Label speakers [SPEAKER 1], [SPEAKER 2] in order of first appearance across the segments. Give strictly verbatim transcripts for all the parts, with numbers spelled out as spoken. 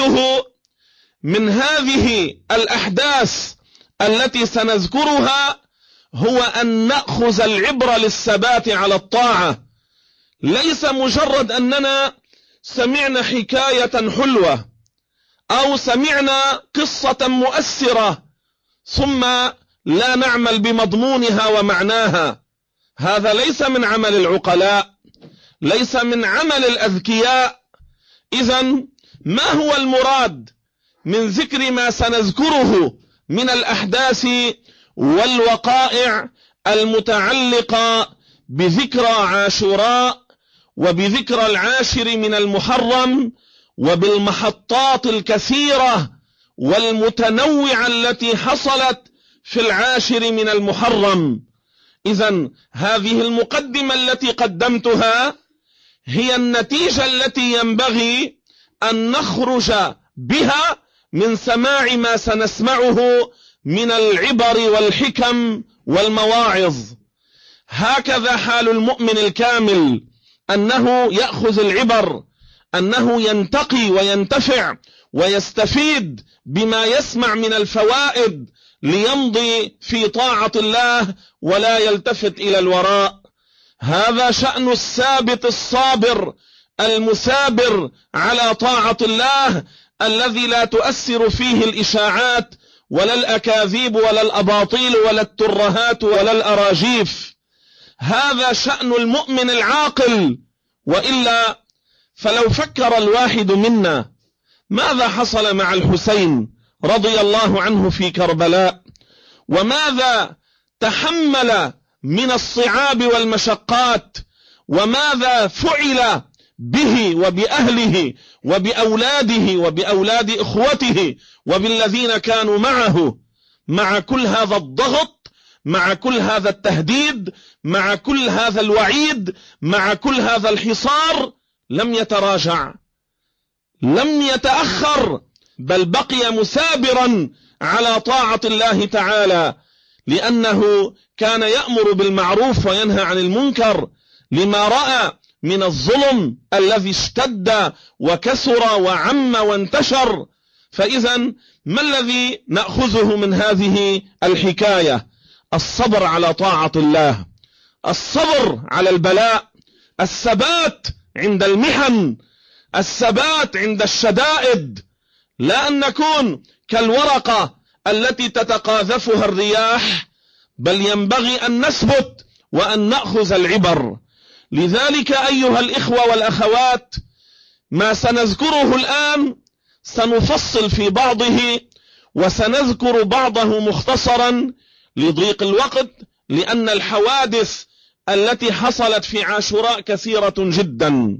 [SPEAKER 1] مقصوده من هذه الأحداث التي سنذكرها هو أن نأخذ العبرة للثبات على الطاعة. ليس مجرد أننا سمعنا حكاية حلوة أو سمعنا قصة مؤثرة ثم لا نعمل بمضمونها ومعناها. هذا ليس من عمل العقلاء، ليس من عمل الأذكياء. إذن ما هو المراد من ذكر ما سنذكره من الأحداث والوقائع المتعلقة بذكرى عاشوراء وبذكرى العاشر من المحرم وبالمحطات الكثيرة والمتنوعة التي حصلت في العاشر من المحرم؟ إذن هذه المقدمة التي قدمتها هي النتيجة التي ينبغي أن نخرج بها من سماع ما سنسمعه من العبر والحكم والمواعظ. هكذا حال المؤمن الكامل، أنه يأخذ العبر، أنه ينتقي وينتفع ويستفيد بما يسمع من الفوائد ليمضي في طاعة الله ولا يلتفت إلى الوراء. هذا شأن الثابت الصابر المثابر على طاعة الله، الذي لا تؤثر فيه الإشاعات ولا الأكاذيب ولا الأباطيل ولا الترهات ولا الأراجيف. هذا شأن المؤمن العاقل. وإلا فلو فكر الواحد منا ماذا حصل مع الحسين رضي الله عنه في كربلاء، وماذا تحمل من الصعاب والمشقات، وماذا فعل به وبأهله وبأولاده وبأولاد إخوته وبالذين كانوا معه، مع كل هذا الضغط، مع كل هذا التهديد، مع كل هذا الوعيد، مع كل هذا الحصار، لم يتراجع، لم يتأخر، بل بقي مثابرا على طاعة الله تعالى، لأنه كان يأمر بالمعروف وينهى عن المنكر لما رأى من الظلم الذي اشتد وكثر وعم وانتشر. فإذا ما الذي نأخذه من هذه الحكاية؟ الصبر على طاعة الله، الصبر على البلاء، الثبات عند المحن، الثبات عند الشدائد، لا أن نكون كالورقة التي تتقاذفها الرياح، بل ينبغي أن نثبت وأن نأخذ العبر. لذلك أيها الإخوة والأخوات، ما سنذكره الآن سنفصل في بعضه وسنذكر بعضه مختصرا لضيق الوقت، لأن الحوادث التي حصلت في عاشوراء كثيرة جدا.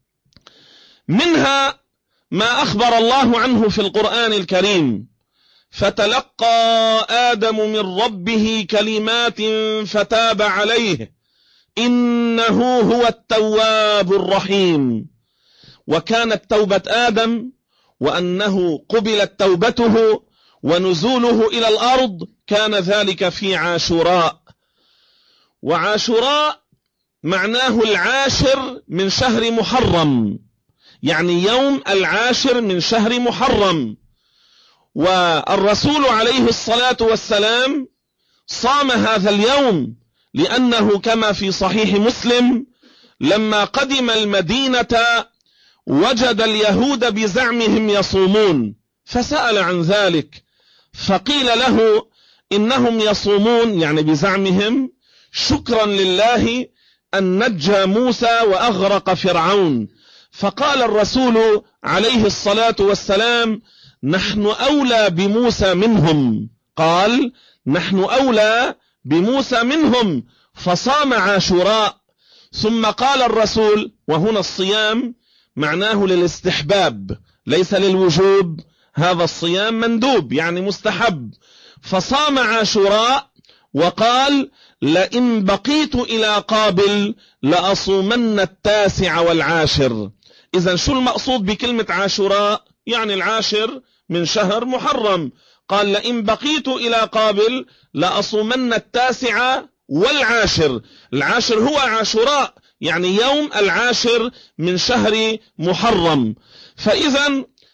[SPEAKER 1] منها ما أخبر الله عنه في القرآن الكريم: فتلقى آدم من ربه كلمات فتاب عليه إنه هو التواب الرحيم. وكانت توبة آدم وأنه قبلت توبته ونزوله إلى الأرض كان ذلك في عاشوراء. وعاشوراء معناه العاشر من شهر محرم، يعني يوم العاشر من شهر محرم. والرسول عليه الصلاة والسلام صام هذا اليوم، لأنه كما في صحيح مسلم لما قدم المدينة وجد اليهود بزعمهم يصومون، فسأل عن ذلك، فقيل له إنهم يصومون يعني بزعمهم شكرا لله أن نجى موسى وأغرق فرعون. فقال الرسول عليه الصلاة والسلام: نحن أولى بموسى منهم. قال: نحن أولى بموسى منهم، فصام عاشوراء. ثم قال الرسول، وهنا الصيام معناه للاستحباب ليس للوجوب، هذا الصيام مندوب يعني مستحب، فصام عاشوراء وقال: لئن بقيت إلى قابل لأصومن التاسع والعاشر. إذن شو المقصود بكلمة عاشوراء؟ يعني العاشر من شهر محرم. قال: لئن بقيت إلى قابل لأصومن التاسع والعاشر. العاشر هو عاشوراء، يعني يوم العاشر من شهر محرم. فإذا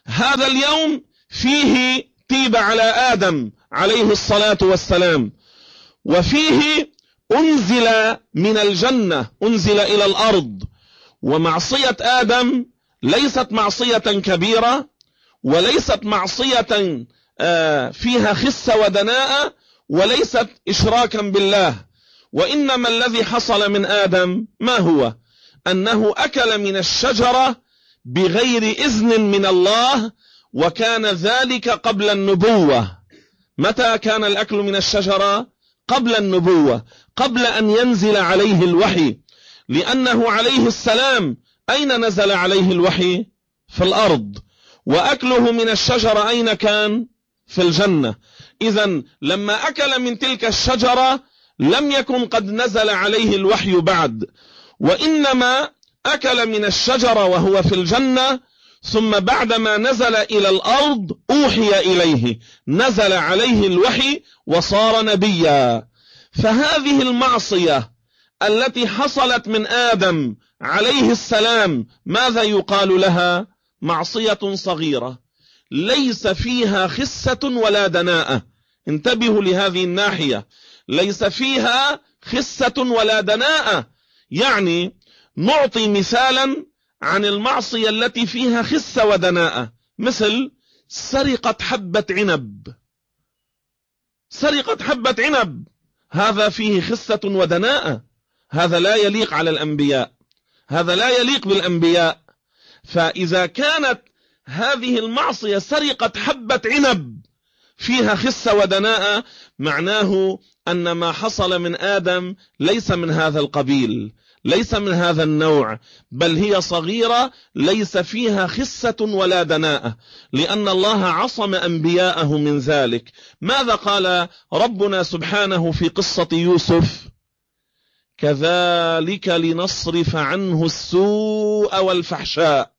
[SPEAKER 1] هذا اليوم فيه تيب على آدم عليه الصلاة والسلام، وفيه أنزل من الجنة أنزل إلى الأرض. ومعصية آدم ليست معصية كبيرة، وليست معصية فيها خسة ودناءة، وليست إشراكا بالله، وإنما الذي حصل من آدم ما هو؟ أنه أكل من الشجرة بغير إذن من الله، وكان ذلك قبل النبوة. متى كان الأكل من الشجرة؟ قبل النبوة، قبل أن ينزل عليه الوحي، لأنه عليه السلام أين نزل عليه الوحي؟ في الأرض. وأكله من الشجرة أين كان؟ في الجنة. إذن لما أكل من تلك الشجرة لم يكن قد نزل عليه الوحي بعد، وإنما أكل من الشجرة وهو في الجنة، ثم بعدما نزل إلى الأرض أوحي إليه، نزل عليه الوحي وصار نبيا. فهذه المعصية التي حصلت من آدم عليه السلام ماذا يقال لها؟ معصية صغيرة ليس فيها خسة ولا دناءة. انتبهوا لهذه الناحية، ليس فيها خسة ولا دناءة. يعني نعطي مثالا عن المعصية التي فيها خسة ودناءة، مثل سرقة حبة عنب. سرقة حبة عنب هذا فيه خسة ودناءة، هذا لا يليق على الأنبياء، هذا لا يليق بالأنبياء. فإذا كانت هذه المعصية سرقة حبة عنب فيها خسة ودناءة، معناه أن ما حصل من آدم ليس من هذا القبيل، ليس من هذا النوع، بل هي صغيرة ليس فيها خسة ولا دناءة، لأن الله عصم أنبياءه من ذلك. ماذا قال ربنا سبحانه في قصة يوسف؟ كذلك لنصرف عنه السوء والفحشاء.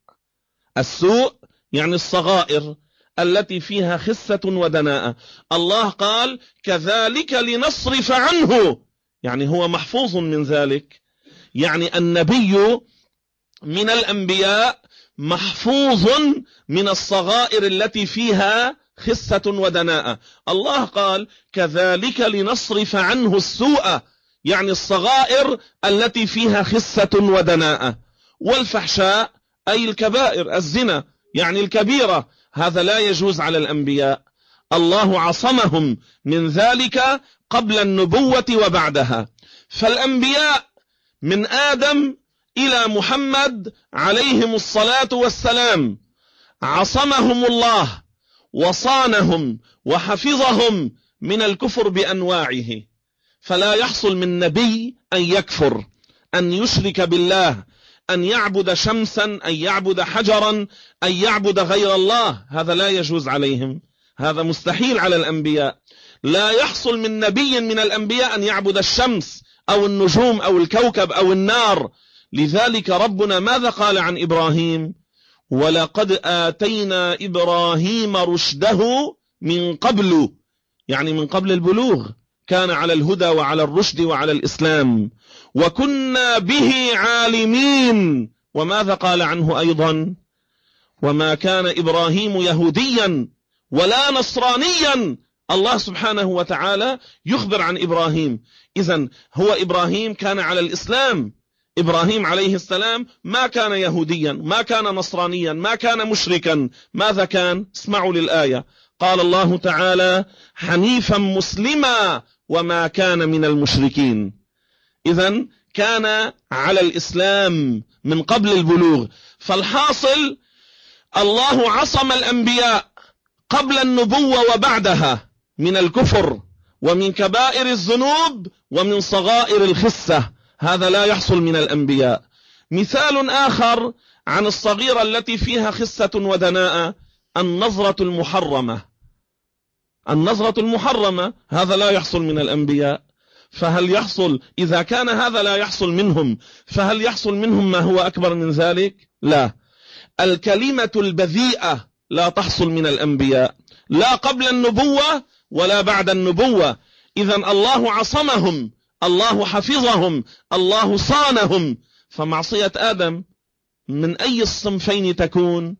[SPEAKER 1] السوء يعني الصغائر التي فيها خسة ودناءة. الله قال كذلك لنصرف عنه، يعني هو محفوظ من ذلك، يعني النبي من الأنبياء محفوظ من الصغائر التي فيها خسة ودناءة. الله قال كذلك لنصرف عنه السوء، يعني الصغائر التي فيها خسة ودناءة. والفحشاء أي الكبائر، الزنا يعني الكبيرة، هذا لا يجوز على الأنبياء، الله عصمهم من ذلك قبل النبوة وبعدها. فالأنبياء من آدم إلى محمد عليهم الصلاة والسلام عصمهم الله وصانهم وحفظهم من الكفر بأنواعه، فلا يحصل من نبي أن يكفر، أن يشرك بالله، أن يعبد شمسا، أن يعبد حجرا، أن يعبد غير الله، هذا لا يجوز عليهم، هذا مستحيل على الأنبياء. لا يحصل من نبي من الأنبياء أن يعبد الشمس أو النجوم أو الكوكب أو النار. لذلك ربنا ماذا قال عن إبراهيم؟ ولقد آتينا إبراهيم رشده من قبل، يعني من قبل البلوغ كان على الهدى وعلى الرشد وعلى الإسلام، وكنا به عالمين. وماذا قال عنه أيضا؟ وما كان إبراهيم يهوديا ولا نصرانيا. الله سبحانه وتعالى يخبر عن إبراهيم، إذن هو إبراهيم كان على الإسلام. إبراهيم عليه السلام ما كان يهوديا، ما كان نصرانيا، ما كان مشركا. ماذا كان؟ اسمعوا للآية، قال الله تعالى حنيفا مسلما وما كان من المشركين. إذن كان على الإسلام من قبل البلوغ. فالحاصل الله عصم الأنبياء قبل النبوة وبعدها من الكفر ومن كبائر الذنوب ومن صغائر الخسة، هذا لا يحصل من الأنبياء. مثال آخر عن الصغيرة التي فيها خسة ودناءة، النظرة المحرمة. النظرة المحرمة هذا لا يحصل من الأنبياء، فهل يحصل؟ إذا كان هذا لا يحصل منهم، فهل يحصل منهم ما هو أكبر من ذلك؟ لا. الكلمة البذيئة لا تحصل من الأنبياء، لا قبل النبوة ولا بعد النبوة. إذن الله عصمهم، الله حفظهم، الله صانهم. فمعصية آدم من أي الصنفين تكون؟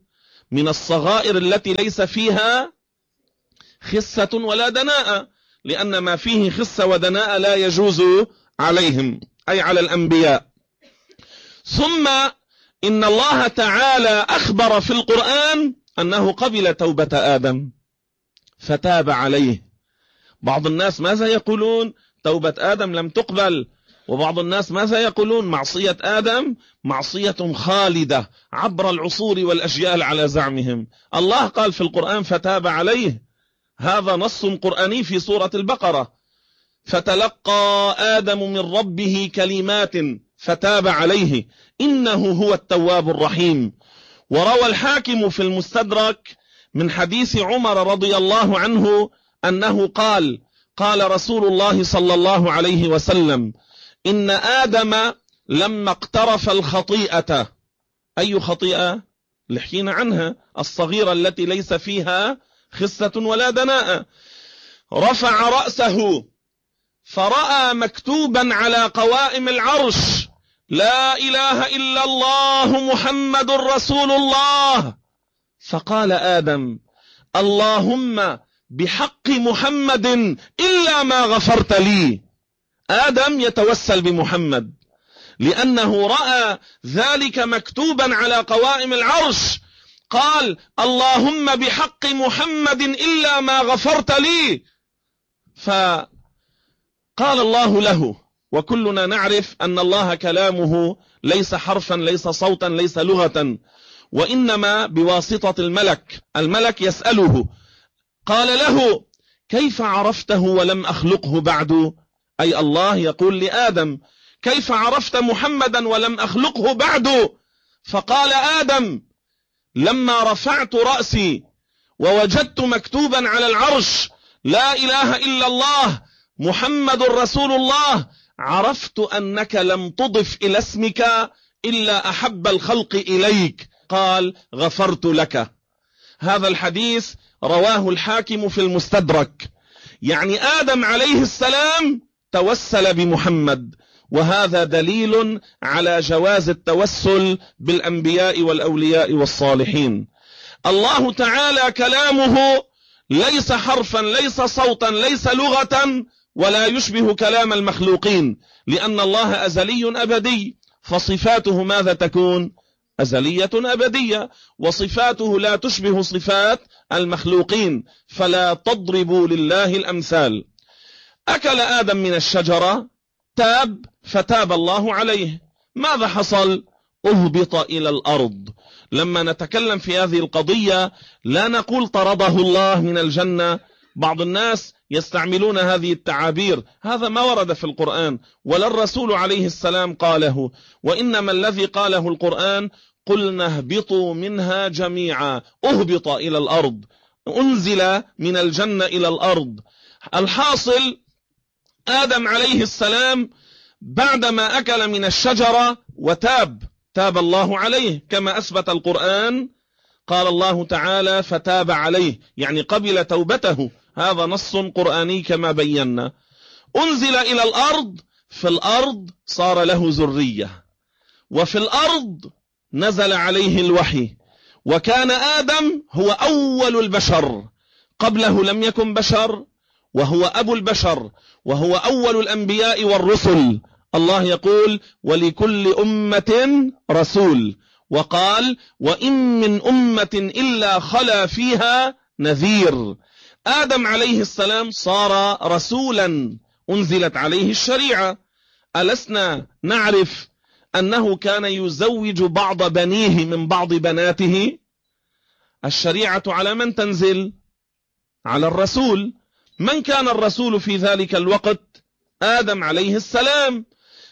[SPEAKER 1] من الصغائر التي ليس فيها خسة ولا دناءة، لأن ما فيه خسة ودناءة لا يجوز عليهم، أي على الأنبياء. ثم إن الله تعالى أخبر في القرآن أنه قبل توبة آدم فتاب عليه. بعض الناس ماذا يقولون؟ توبة آدم لم تقبل. وبعض الناس ماذا يقولون؟ معصية آدم معصية خالدة عبر العصور والأجيال على زعمهم. الله قال في القرآن فتاب عليه، هذا نص قرآني في سورة البقرة. فتلقى آدم من ربه كلمات فتاب عليه إنه هو التواب الرحيم. وروى الحاكم في المستدرك من حديث عمر رضي الله عنه أنه قال قال رسول الله صلى الله عليه وسلم إن آدم لما اقترف الخطيئة، أي خطيئة؟ لحكينا عنها، الصغيرة التي ليس فيها خسة ولا دناءة، رفع رأسه فرأى مكتوبا على قوائم العرش لا إله إلا الله محمد رسول الله. فقال آدم اللهم بحق محمد إلا ما غفرت لي. آدم يتوسل بمحمد لأنه رأى ذلك مكتوبا على قوائم العرش، قال اللهم بحق محمد إلا ما غفرت لي. فقال الله له، وكلنا نعرف أن الله كلامه ليس حرفا ليس صوتا ليس لغة، وإنما بواسطة الملك. الملك يسأله، قال له كيف عرفته ولم أخلقه بعد؟ أي الله يقول لآدم كيف عرفت محمدا ولم أخلقه بعد؟ فقال آدم لما رفعت رأسي ووجدت مكتوبا على العرش لا إله إلا الله محمد رسول الله عرفت أنك لم تضف إلى اسمك إلا أحب الخلق إليك، قال غفرت لك. هذا الحديث رواه الحاكم في المستدرك. يعني آدم عليه السلام توسل بمحمد، وهذا دليل على جواز التوسل بالأنبياء والأولياء والصالحين. الله تعالى كلامه ليس حرفا ليس صوتا ليس لغة ولا يشبه كلام المخلوقين، لأن الله أزلي أبدي، فصفاته ماذا تكون؟ أزلية أبدية، وصفاته لا تشبه صفات المخلوقين، فلا تضربوا لله الأمثال. أكل آدم من الشجرة، تاب فتاب الله عليه. ماذا حصل؟ أهبط إلى الأرض. لما نتكلم في هذه القضية لا نقول طرده الله من الجنة. بعض الناس يستعملون هذه التعابير، هذا ما ورد في القرآن ولا الرسول عليه السلام قاله، وإنما الذي قاله القرآن قلنا اهبطوا منها جميعا. أهبط إلى الأرض، أنزل من الجنة إلى الأرض. الحاصل آدم عليه السلام بعدما أكل من الشجرة وتاب، تاب الله عليه كما أثبت القرآن. قال الله تعالى فتاب عليه، يعني قبل توبته، هذا نص قرآني كما بينا. أنزل إلى الأرض، في الأرض صار له ذرية، وفي الأرض نزل عليه الوحي. وكان آدم هو أول البشر، قبله لم يكن بشر، وهو أبو البشر، وهو أول الأنبياء والرسل. الله يقول ولكل أمة رسول، وقال وإن من أمة إلا خلا فيها نذير. آدم عليه السلام صار رسولا، أنزلت عليه الشريعة. ألسنا نعرف أنه كان يزوج بعض بنيه من بعض بناته؟ الشريعة على من تنزل؟ على الرسول. من كان الرسول في ذلك الوقت؟ آدم عليه السلام.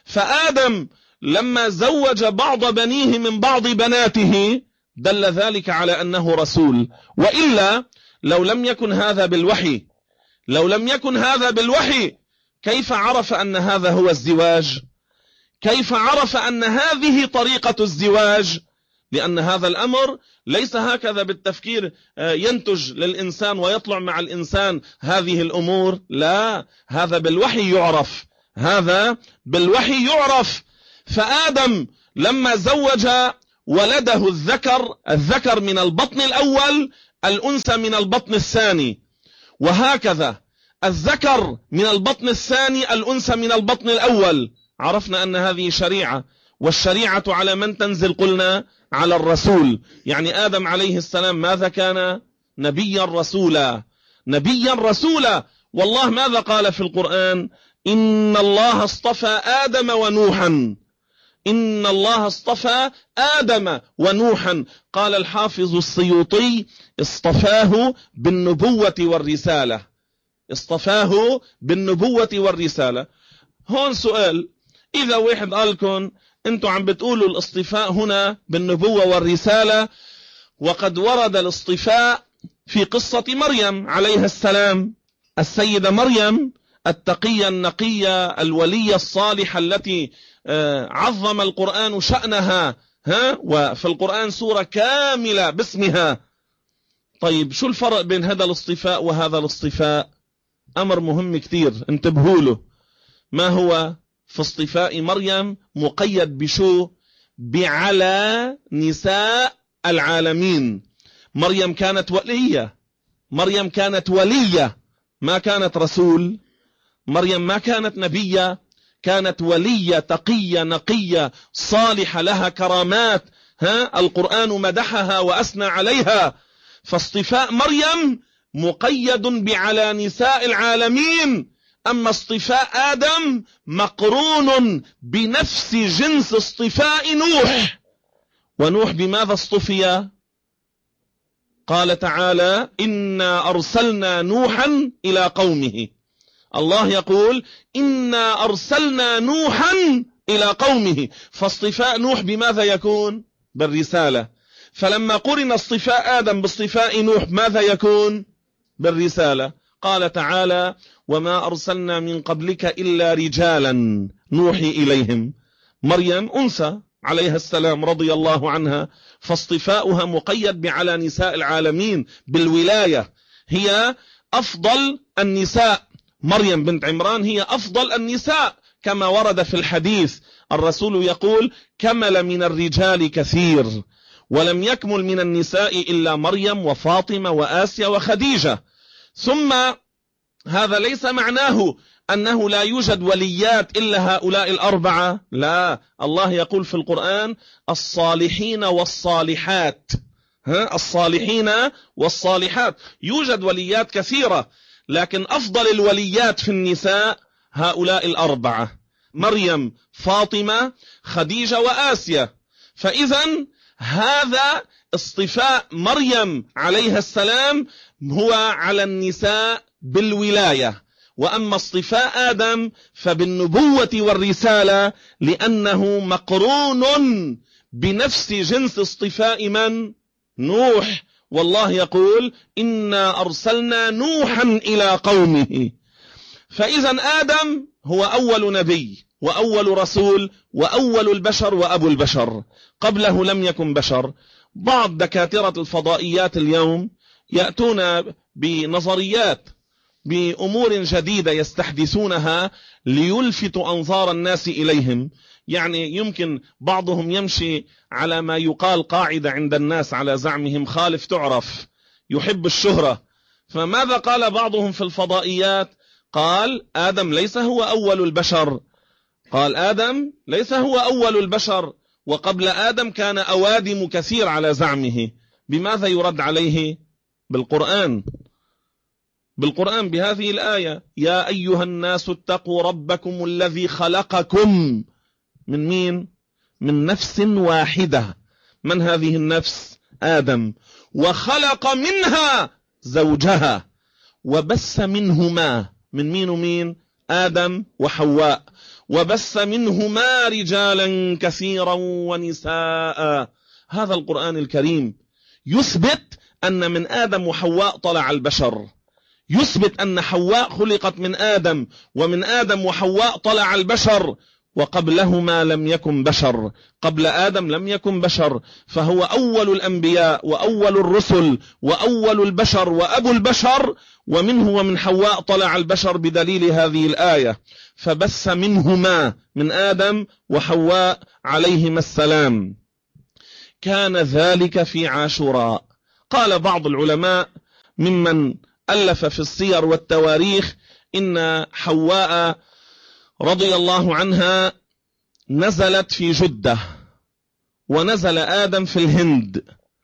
[SPEAKER 1] فآدم لما زوج بعض بنيه من بعض بناته دل ذلك على أنه رسول. وإلا لو لم يكن هذا بالوحي لو لم يكن هذا بالوحي كيف عرف أن هذا هو الزواج؟ كيف عرف أن هذه طريقة الزواج؟ لأن هذا الأمر ليس هكذا بالتفكير ينتج للإنسان ويطلع مع الإنسان هذه الأمور، لا، هذا بالوحي يعرف، هذا بالوحي يعرف. فآدم لما زوج ولده الذكر الذكر من البطن الأول، الأنثى من البطن الثاني، وهكذا الذكر من البطن الثاني، الأنثى من البطن الأول. عرفنا أن هذه شريعة، والشريعة على من تنزل؟ قلنا على الرسول. يعني آدم عليه السلام ماذا كان؟ نبيا رسولا، نبيا رسولا. والله ماذا قال في القرآن؟ إن الله اصطفى آدم ونوحا، إن الله اصطفى آدم ونوحا. قال الحافظ السيوطي اصطفاه بالنبوة والرسالة، اصطفاه بالنبوة والرسالة. هون سؤال، إذا واحد قالكم أنتوا عم بتقولوا الاصطفاء هنا بالنبوة والرسالة، وقد ورد الاصطفاء في قصة مريم عليها السلام، السيدة مريم التقية النقية الولية الصالحة التي عظم القرآن شأنها، ها، وفي القرآن سورة كاملة باسمها. طيب شو الفرق بين هذا الاصطفاء وهذا الاصطفاء؟ أمر مهم كتير انتبهوا له. ما هو؟ في اصطفاء مريم مقيد بشو؟ بعلى نساء العالمين. مريم كانت ولية، مريم كانت ولية، ما كانت رسول. مريم ما كانت نبية، كانت ولية تقية نقية صالحة لها كرامات، ها، القرآن مدحها وأثنى عليها. فاصطفاء مريم مقيد بعلى نساء العالمين. أما اصطفاء آدم مقرون بنفس جنس اصطفاء نوح. ونوح بماذا اصطفي؟ قال تعالى إنا أرسلنا نوحا إلى قومه. الله يقول إنا أرسلنا نوحا إلى قومه. فاصطفاء نوح بماذا يكون؟ بالرسالة. فلما قرن اصطفاء آدم باصطفاء نوح ماذا يكون؟ بالرسالة. قال تعالى وما أرسلنا من قبلك إلا رجالا نوحي إليهم. مريم أنثى عليها السلام رضي الله عنها، فاصطفاؤها مقيد بعلى نساء العالمين بالولاية. هي أفضل النساء، مريم بنت عمران هي أفضل النساء كما ورد في الحديث. الرسول يقول كمل من الرجال كثير ولم يكمل من النساء إلا مريم وفاطمة وآسيا وخديجة. ثم هذا ليس معناه أنه لا يوجد وليات إلا هؤلاء الأربعة، لا. الله يقول في القرآن الصالحين والصالحات، ها، الصالحين والصالحات. يوجد وليات كثيرة، لكن أفضل الوليات في النساء هؤلاء الأربعة: مريم، فاطمة، خديجة وآسيا. فإذا هذا اصطفاء مريم عليها السلام هو على النساء بالولاية، وأما اصطفاء آدم فبالنبوة والرسالة، لأنه مقرون بنفس جنس اصطفاء من؟ نوح. والله يقول إنا أرسلنا نوحا إلى قومه. فإذا آدم هو أول نبي وأول رسول وأول البشر وأبو البشر، قبله لم يكن بشر. بعض دكاترة الفضائيات اليوم يأتون بنظريات بأمور جديدة يستحدثونها ليلفتوا أنظار الناس إليهم. يعني يمكن بعضهم يمشي على ما يقال قاعدة عند الناس على زعمهم خالف تعرف، يحب الشهرة. فماذا قال بعضهم في الفضائيات؟ قال آدم ليس هو أول البشر، قال آدم ليس هو أول البشر، وقبل آدم كان أوادم كثير على زعمه. بماذا يرد عليه؟ بالقرآن، بالقرآن بهذه الآية: يا أيها الناس اتقوا ربكم الذي خلقكم من مين؟ من نفس واحدة. من هذه النفس؟ آدم. وخلق منها زوجها وبث منهما، من مين ومين؟ آدم وحواء. وبث منهما رجالا كثيرا ونساء. هذا القرآن الكريم يثبت أن من آدم وحواء طلع البشر، يثبت أن حواء خلقت من آدم، ومن آدم وحواء طلع البشر، وقبلهما لم يكن بشر، قبل آدم لم يكن بشر. فهو أول الأنبياء وأول الرسل وأول البشر وأبو البشر، ومنه ومن حواء طلع البشر بدليل هذه الآية. فبث منهما، من آدم وحواء عليهما السلام. كان ذلك في عاشوراء. قال بعض العلماء ممن ألف في السير والتواريخ إن حواء رضي الله عنها نزلت في جدة، ونزل آدم في الهند،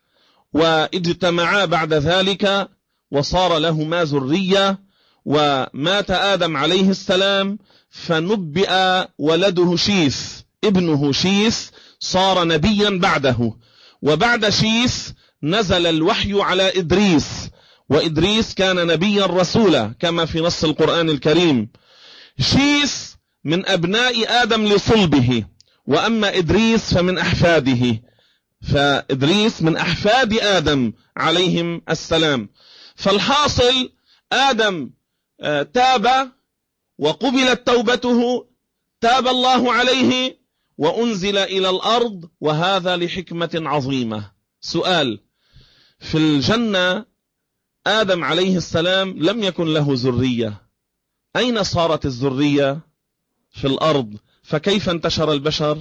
[SPEAKER 1] واجتمعا بعد ذلك وصار لهما ذرية، ومات آدم عليه السلام فنبئ ولده شيث، ابنه شيث صار نبيا بعده، وبعد شيث نزل الوحي على إدريس، وإدريس كان نبيا رسولا كما في نص القرآن الكريم. شيث من أبناء آدم لصلبه، وأما إدريس فمن أحفاده، فإدريس من أحفاد آدم عليهم السلام. فالحاصل آدم تاب وقبلت توبته، تاب الله عليه وأنزل إلى الأرض، وهذا لحكمة عظيمة. سؤال: في الجنة آدم عليه السلام لم يكن له ذرية، أين صارت الذرية؟ في الأرض. فكيف انتشر البشر؟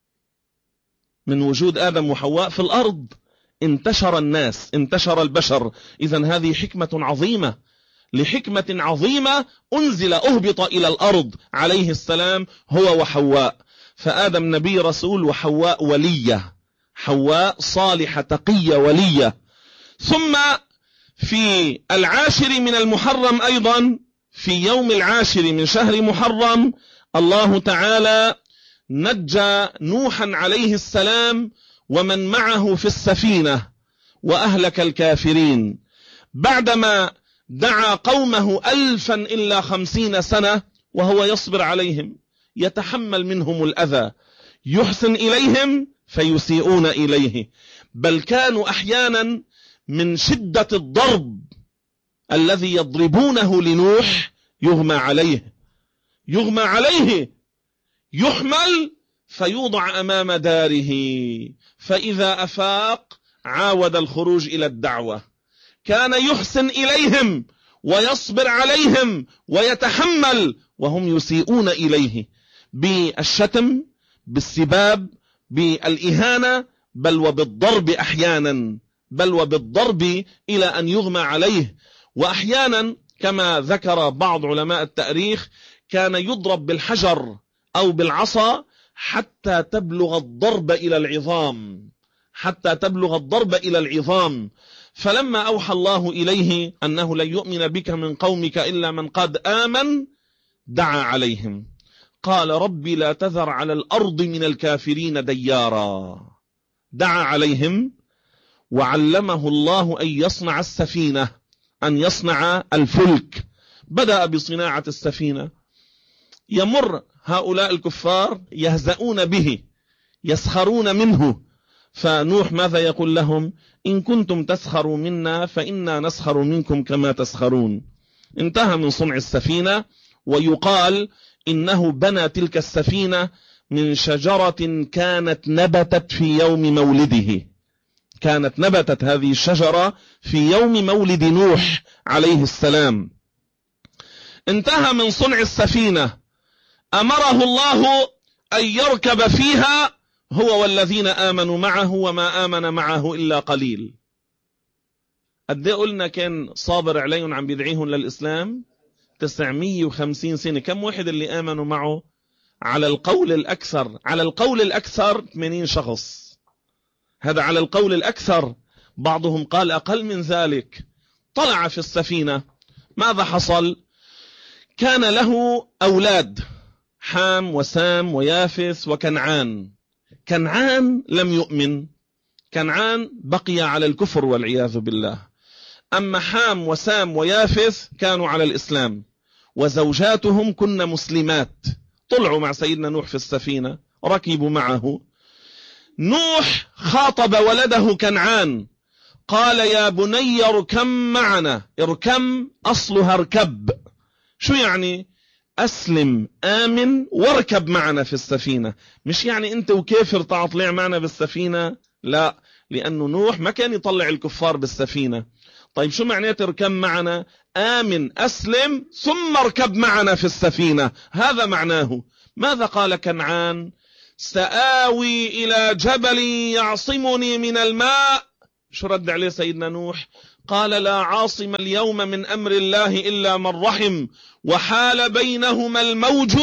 [SPEAKER 1] من وجود آدم وحواء في الأرض انتشر الناس، انتشر البشر. إذن هذه حكمة عظيمة، لحكمة عظيمة أنزل أهبط إلى الأرض عليه السلام هو وحواء. فآدم نبي رسول، وحواء ولية، حواء صالحة تقية ولية. ثم في العاشر من المحرم أيضا، في يوم العاشر من شهر محرم، الله تعالى نجى نوحا عليه السلام ومن معه في السفينة وأهلك الكافرين، بعدما دعا قومه ألفا إلا خمسين سنة وهو يصبر عليهم، يتحمل منهم الأذى، يحسن إليهم فيسيئون إليه، بل كانوا أحيانا من شدة الضرب الذي يضربونه لنوح يغمى عليه، يغمى عليه، يحمل فيوضع أمام داره، فإذا أفاق عاود الخروج إلى الدعوة. كان يحسن إليهم ويصبر عليهم ويتحمل وهم يسيئون إليه بالشتم، بالسباب، بالإهانة، بل وبالضرب أحيانا، بل وبالضرب إلى أن يغمى عليه. وأحيانا كما ذكر بعض علماء التاريخ كان يضرب بالحجر أو بالعصا حتى تبلغ الضرب إلى العظام، حتى تبلغ الضرب إلى العظام. فلما أوحى الله إليه أنه لن يؤمن بك من قومك إلا من قد آمن، دعا عليهم، قال ربي لا تذر على الأرض من الكافرين ديارا. دعا عليهم وعلمه الله أن يصنع السفينة، أن يصنع الفلك. بدأ بصناعة السفينة، يمر هؤلاء الكفار يهزؤون به، يسخرون منه، فنوح ماذا يقول لهم؟ إن كنتم تسخروا منا فإنا نسخر منكم كما تسخرون. انتهى من صنع السفينة، ويقال إنه بنى تلك السفينة من شجرة كانت نبتت في يوم مولده، كانت نبتت هذه الشجرة في يوم مولد نوح عليه السلام. انتهى من صنع السفينة، أمره الله أن يركب فيها هو والذين آمنوا معه، وما آمن معه إلا قليل. قد قلنا كان صابر عليهم عم بيدعيهم للإسلام تسعمية وخمسين سنة. كم واحد اللي آمنوا معه؟ على القول الأكثر، على القول الأكثر ثمانين شخص، هذا على القول الأكثر. بعضهم قال أقل من ذلك. طلع في السفينة، ماذا حصل؟ كان له أولاد، حام وسام ويافث وكنعان. كنعان لم يؤمن، كنعان بقي على الكفر والعياذ بالله. أما حام وسام ويافث كانوا على الإسلام، وزوجاتهم كن مسلمات. طلعوا مع سيدنا نوح في السفينة، ركبوا معه. نوح خاطب ولده كنعان، قال يا بني اركم معنا. اركم أصلها اركب، شو يعني؟ أسلم، آمن، واركب معنا في السفينة. مش يعني أنت وكافر تعال طلع معنا بالسفينة، لا، لأنه نوح ما كان يطلع الكفار بالسفينة. طيب شو معنى اركب معنا؟ آمن، أسلم، ثم اركب معنا في السفينة، هذا معناه. ماذا قال كنعان؟ سآوي إلى جبل يعصمني من الماء. شو رد عليه سيدنا نوح؟ قال لا عاصم اليوم من أمر الله إلا من رحم وحال بينهما الموج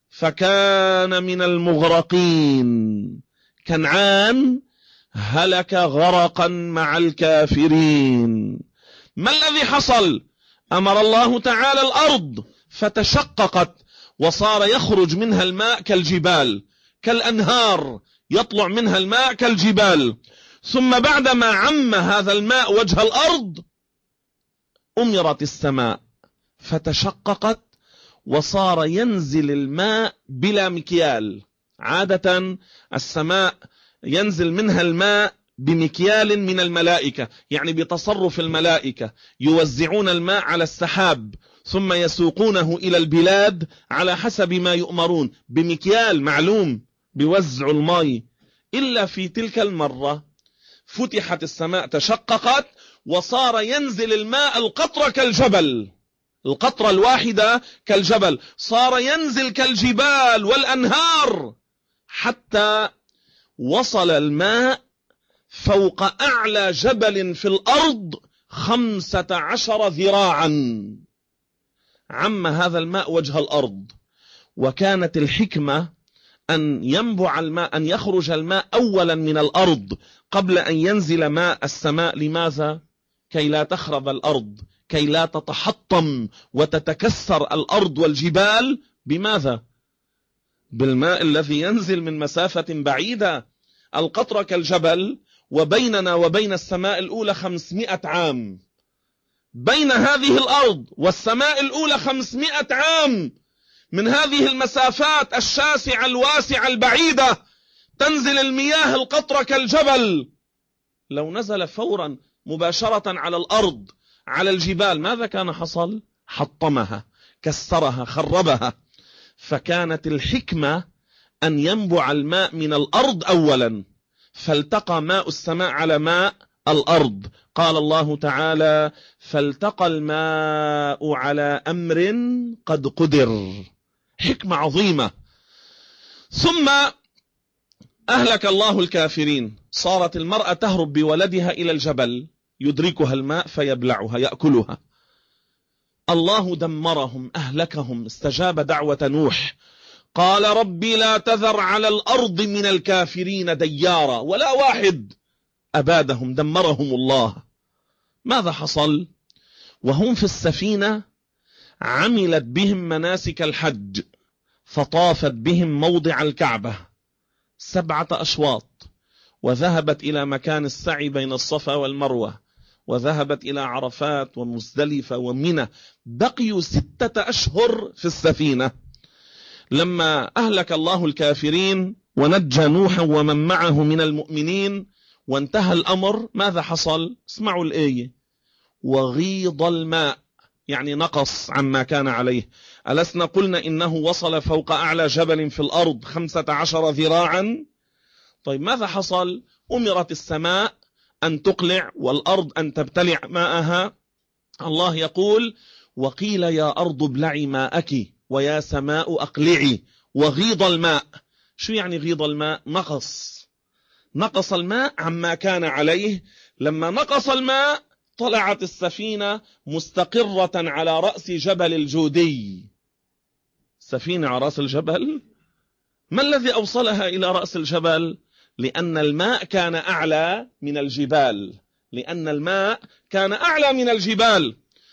[SPEAKER 1] فكان من المغرقين. كنعان هلك غرقا مع الكافرين. ما الذي حصل؟ أمر الله تعالى الأرض فتشققت وصار يخرج منها الماء كالجبال، كالأنهار، يطلع منها الماء كالجبال. ثم بعدما عم هذا الماء وجه الأرض أمرت السماء فتشققت وصار ينزل الماء بلا مكيال. عادة السماء ينزل منها الماء بمكيال من الملائكة، يعني بتصرف الملائكة، يوزعون الماء على السحاب ثم يسوقونه إلى البلاد على حسب ما يؤمرون، بمكيال معلوم بيوزعوا الماء. إلا في تلك المرة فتحت السماء تشققت وصار ينزل الماء القطرة كالجبل، القطرة الواحدة كالجبل، صار ينزل كالجبال والأنهار، حتى وصل الماء فوق أعلى جبل في الأرض خمسة عشر ذراعا. عم هذا الماء وجه الأرض. وكانت الحكمة أن ينبع الماء، أن يخرج الماء أولا من الأرض قبل أن ينزل ماء السماء. لماذا؟ كي لا تخرب الأرض، كي لا تتحطم وتتكسر الأرض والجبال. بماذا؟ بالماء الذي ينزل من مسافة بعيدة. القطرة كالجبل، وبيننا وبين السماء الأولى خمسمائة عام. بين هذه الأرض والسماء الأولى خمسمائة عام. من هذه المسافات الشاسعة الواسعة البعيدة تنزل المياه القطرة كالجبل. لو نزل فورا مباشرة على الأرض على الجبال ماذا كان حصل؟ حطمها، كسرها، خربها. فكانت الحكمة أن ينبع الماء من الأرض أولا، فالتقى ماء السماء على ماء الأرض. قال الله تعالى فالتقى الماء على أمر قد قدر. حكمة عظيمة. ثم أهلك الله الكافرين. صارت المرأة تهرب بولدها إلى الجبل، يدركها الماء فيبلعها يأكلها. الله دمرهم، أهلكهم. استجاب دعوة نوح، قال ربي لا تذر على الأرض من الكافرين ديارا، ولا واحد. أبادهم، دمرهم الله. ماذا حصل؟ وهم في السفينة عملت بهم مناسك الحج، فطافت بهم موضع الكعبة سبعة أشواط، وذهبت إلى مكان السعي بين الصفا والمروة، وذهبت إلى عرفات ومزدلفة ومنى. بقيوا ستة أشهر في السفينة. لما أهلك الله الكافرين ونجى نوحا ومن معه من المؤمنين وانتهى الأمر، ماذا حصل؟ اسمعوا الآية. وغيض الماء، يعني نقص عما كان عليه. ألسنا قلنا إنه وصل فوق أعلى جبل في الأرض خمسة عشر ذراعا؟ طيب ماذا حصل؟ أمرت السماء أن تقلع والأرض أن تبتلع ماءها. الله يقول وقيل يا أرض ابلعي ماءك ويا سماء أقلعي. وغيض الماء. شو يعني غيض الماء؟ نقص نقص الماء عما كان عليه. لما نقص الماء طلعت السفينة مستقرة على رأس جبل الجودي. سفينة على رأس الجبل. ما الذي أوصلها إلى رأس الجبل؟ لأن الماء كان أعلى من الجبال. لأن الماء كان أعلى من الجبال.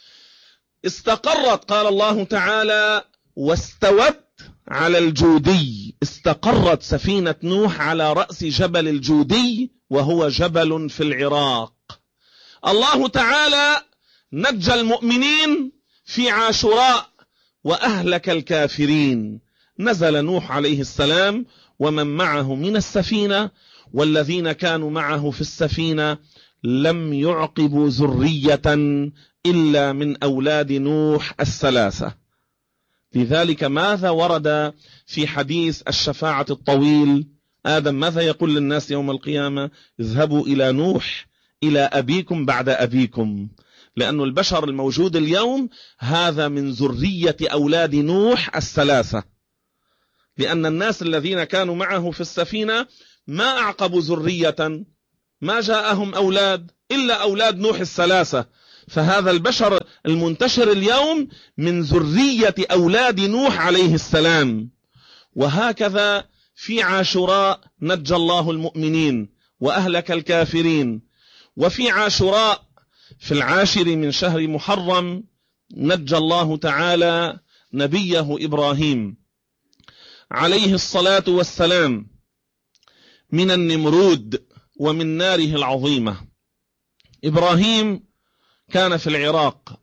[SPEAKER 1] استقرت، قال الله تعالى واستوت على الجودي. استقرت سفينة نوح على رأس جبل الجودي، وهو جبل في العراق. الله تعالى نجى المؤمنين في عاشوراء وأهلك الكافرين. نزل نوح عليه السلام ومن معه من السفينة، والذين كانوا معه في السفينة لم يعقبوا ذرية إلا من أولاد نوح الثلاثة. لذلك ماذا ورد في حديث الشفاعة الطويل؟ آدم ماذا يقول للناس يوم القيامة؟ اذهبوا إلى نوح، إلى أبيكم بعد أبيكم. لأن البشر الموجود اليوم هذا من ذرية أولاد نوح الثلاثة. لأن الناس الذين كانوا معه في السفينة ما أعقبوا ذرية، ما جاءهم أولاد إلا أولاد نوح الثلاثة، فهذا البشر المنتشر اليوم من ذرية أولاد نوح عليه السلام. وهكذا في عاشوراء نجى الله المؤمنين وأهلك الكافرين، وفي عاشوراء في العاشر من شهر محرم نجى الله تعالى نبيه إبراهيم عليه الصلاة والسلام من النمرود ومن ناره العظيمة. إبراهيم كان في العراق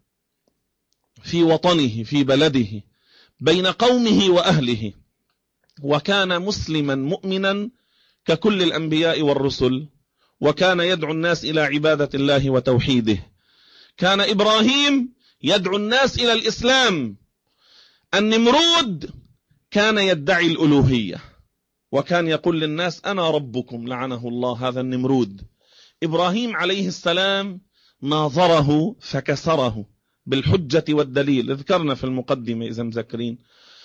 [SPEAKER 1] في وطنه في بلده بين قومه وأهله، وكان مسلما مؤمنا ككل الأنبياء والرسل، وكان يدعو الناس إلى عبادة الله وتوحيده. كان إبراهيم يدعو الناس إلى الإسلام. النمرود كان يدعي الألوهية وكان يقول للناس أنا ربكم، لعنه الله هذا النمرود. إبراهيم عليه السلام ناظره فكسره بالحجة والدليل، ذكرنا في المقدمة إذا مذكرين.